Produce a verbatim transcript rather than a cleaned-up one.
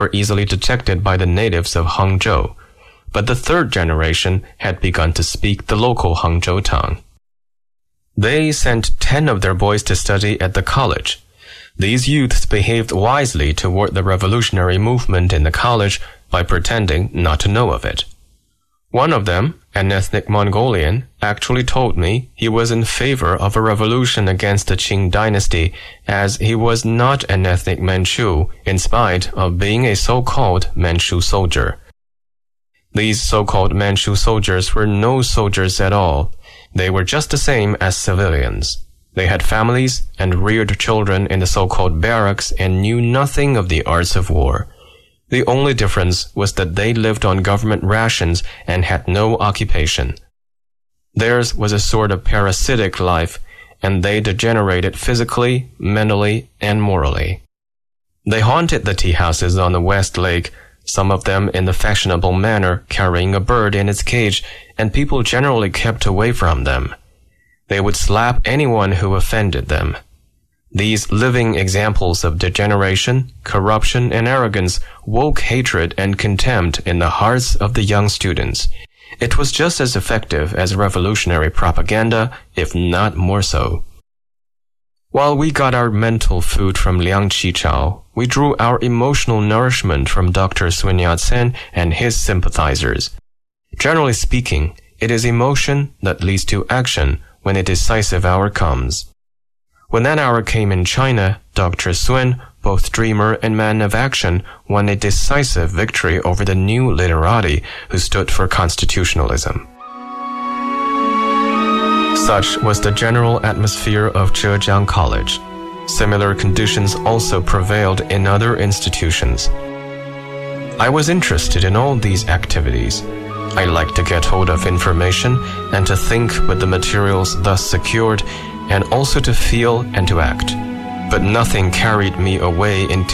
were easily detected by the natives of Hangzhou, but the third generation had begun to speak the local Hangzhou tongue. They sent ten of their boys to study at the college. These youths behaved wisely toward the revolutionary movement in the college by pretending not to know of it. One of them, an ethnic Mongolian, actually told me he was in favor of a revolution against the Qing dynasty, as he was not an ethnic Manchu in spite of being a so-called Manchu soldier. These so-called Manchu soldiers were no soldiers at all. They were just the same as civilians. They had families and reared children in the so-called barracks and knew nothing of the arts of war. The only difference was that they lived on government rations and had no occupation. Theirs was a sort of parasitic life, and they degenerated physically, mentally, and morally. They haunted the tea houses on the West Lake, some of them in the fashionable manner carrying a bird in its cage, and people generally kept away from them. They would slap anyone who offended them. These living examples of degeneration, corruption, and arrogance woke hatred and contempt in the hearts of the young students. It was just as effective as revolutionary propaganda, if not more so. While we got our mental food from Liang Qichao, we drew our emotional nourishment from Doctor Sun Yat-sen and his sympathizers. Generally speaking, it is emotion that leads to action when a decisive hour comes. When that hour came in China, Doctor Sun, both dreamer and man of action, won a decisive victory over the new literati who stood for constitutionalism. Such was the general atmosphere of Zhejiang College. Similar conditions also prevailed in other institutions. I was interested in all these activities. I liked to get hold of information and to think with the materials thus secured, and also to feel and to act. But nothing carried me away into